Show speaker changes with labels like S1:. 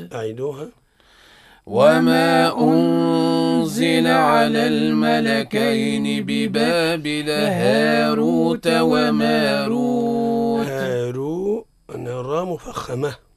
S1: أعيدوها.
S2: وما أنزل على الملكين ببابل هاروت وماروت.
S1: هارو، أنا الراء مفخمة.